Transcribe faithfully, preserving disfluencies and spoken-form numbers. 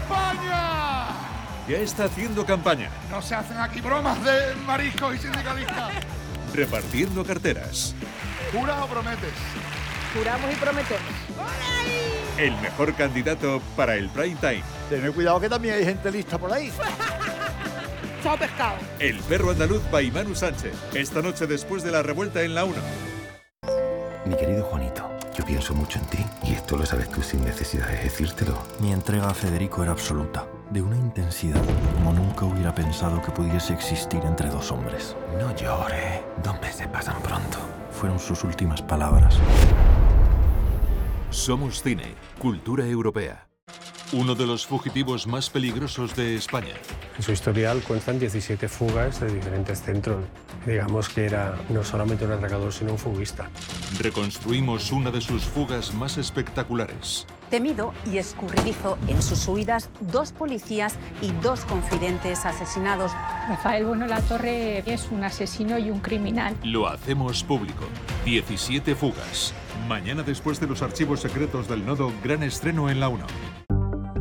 España! Ya está haciendo campaña. No se hacen aquí bromas de mariscos y sindicalistas. Repartiendo carteras. ¿Juras o prometes? Juramos y prometemos. El mejor candidato para el prime time. Tened cuidado que también hay gente lista por ahí. Chao pescado. El perro andaluz by Manu Sánchez. Esta noche después de la revuelta en la uno. Mi querido Juanito, yo pienso mucho en ti y esto lo sabes tú sin necesidad de decírtelo. Mi entrega a Federico era absoluta, de una intensidad como nunca hubiera pensado que pudiese existir entre dos hombres. No llores, dos meses pasan pronto. Fueron sus últimas palabras. Somos cine, cultura europea. Uno de los fugitivos más peligrosos de España. En su historial cuentan diecisiete fugas de diferentes centros. Digamos que era no solamente un atracador, sino un fuguista. Reconstruimos una de sus fugas más espectaculares. Temido y escurridizo en sus huidas, dos policías y dos confidentes asesinados. Rafael Bueno Latorre es un asesino y un criminal. Lo hacemos público. diecisiete fugas. Mañana después de los archivos secretos del nodo, gran estreno en la uno.